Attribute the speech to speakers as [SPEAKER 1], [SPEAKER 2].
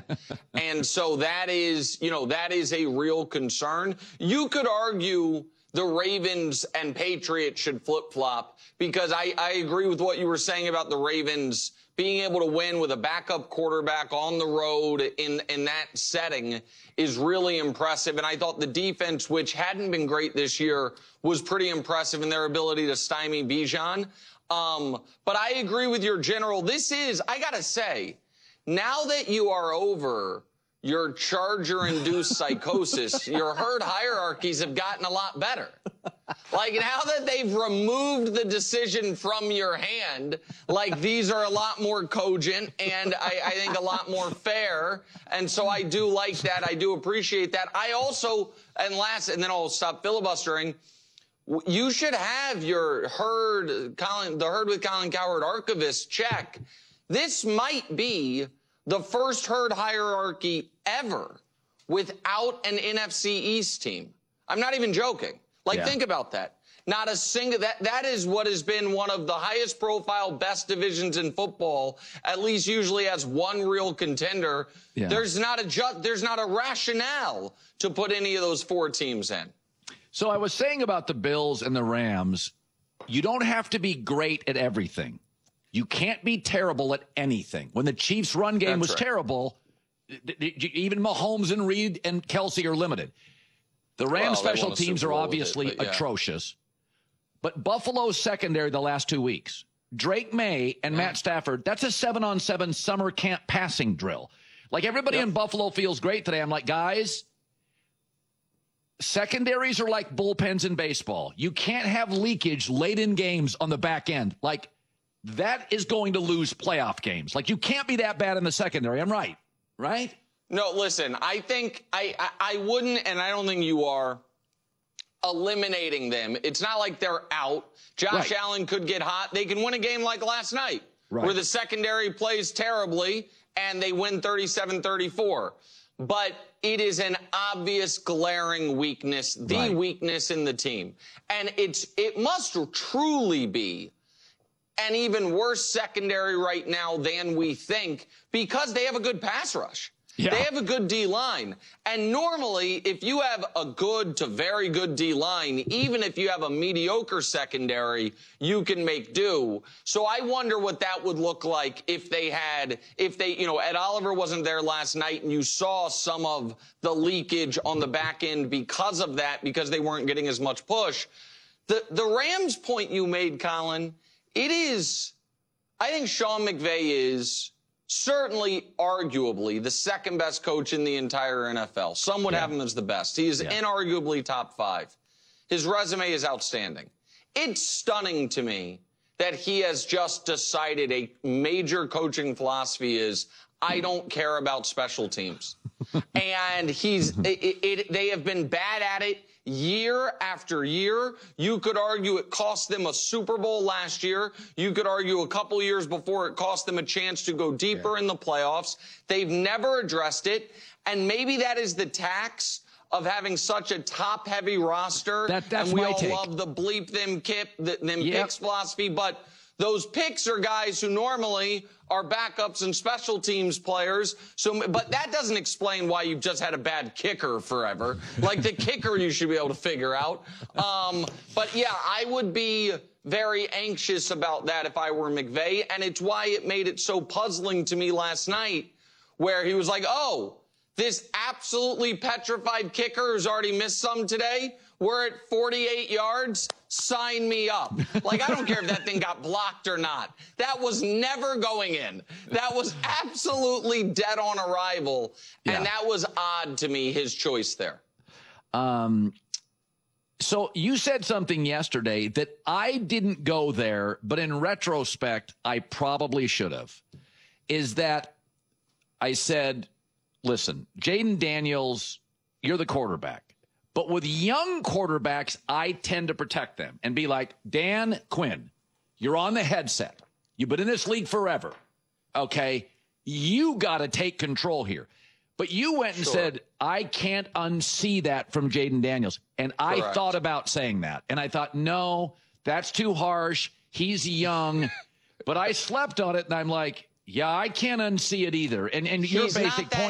[SPEAKER 1] And so that is a real concern. You could argue the Ravens and Patriots should flip-flop because I agree with what you were saying about the Ravens being able to win with a backup quarterback on the road in that setting is really impressive. And I thought the defense, which hadn't been great this year, was pretty impressive in their ability to stymie Bijan. But I agree with your general. I got to say, now that you are over your Charger-induced psychosis, your herd hierarchies have gotten a lot better. Like, now that they've removed the decision from your hand, like, these are a lot more cogent and I think a lot more fair. And so I do like that. I do appreciate that. I also, and then I'll stop filibustering, you should have your the Herd with Colin Cowherd archivist check. This might be the first herd hierarchy ever without an NFC East team. I'm not even joking. Think about that. Not a single, that is what has been one of the highest profile, best divisions in football, at least usually has one real contender. Yeah. There's not a rationale to put any of those four teams in.
[SPEAKER 2] So I was saying about the Bills and the Rams, you don't have to be great at everything. You can't be terrible at anything. When the Chiefs' run game was terrible, even Mahomes and Reed and Kelsey are limited. The Rams' special teams are obviously atrocious. But Buffalo's secondary the last 2 weeks, Drake May and Matt Stafford, that's a 7-on-7 summer camp passing drill. Like, everybody in Buffalo feels great today. I'm like, guys, secondaries are like bullpens in baseball. You can't have leakage late in games on the back end. Like, that is going to lose playoff games. Like, you can't be that bad in the secondary. I'm right. Right?
[SPEAKER 1] No, listen, I think I wouldn't, and I don't think you are, eliminating them. It's not like they're out. Josh Allen could get hot. They can win a game like last night where the secondary plays terribly and they win 37-34. But it is an obvious glaring weakness, the weakness in the team. And it must truly be an even worse secondary right now than we think because they have a good pass rush. Yeah. They have a good D-line. And normally, if you have a good to very good D-line, even if you have a mediocre secondary, you can make do. So I wonder what that would look like if Ed Oliver wasn't there last night and you saw some of the leakage on the back end because of that, because they weren't getting as much push. The Rams point you made, Colin, I think Sean McVay is certainly, arguably, the second best coach in the entire NFL. Some would have him as the best. He is inarguably top 5. His resume is outstanding. It's stunning to me that he has just decided a major coaching philosophy is, I don't care about special teams. And they have been bad at it year after year. You could argue it cost them a Super Bowl last year. You could argue a couple years before it cost them a chance to go deeper in the playoffs. They've never addressed it. And maybe that is the tax of having such a top-heavy roster.
[SPEAKER 2] That's
[SPEAKER 1] and we
[SPEAKER 2] my
[SPEAKER 1] all
[SPEAKER 2] take.
[SPEAKER 1] love the bleep them picks philosophy. But those picks are guys who normally are backups and special teams players. But that doesn't explain why you've just had a bad kicker forever. Like, the kicker you should be able to figure out. But, yeah, I would be very anxious about that if I were McVay. And it's why it made it so puzzling to me last night where he was like, oh, this absolutely petrified kicker who's already missed some today, we're at 48 yards. Sign me up. Like, I don't care if that thing got blocked or not. That was never going in. That was absolutely dead on arrival. Yeah. And that was odd to me, his choice there.
[SPEAKER 2] So you said something yesterday that I didn't go there, but in retrospect, I probably should have. Is that I said, listen, Jayden Daniels, you're the quarterback. But with young quarterbacks, I tend to protect them and be like, Dan Quinn, you're on the headset. You've been in this league forever. Okay? You got to take control here. But you went and said, I can't unsee that from Jayden Daniels. And I thought about saying that. And I thought, no, that's too harsh. He's young. But I slept on it, and I'm like, yeah, I can't unsee it either. And your basic point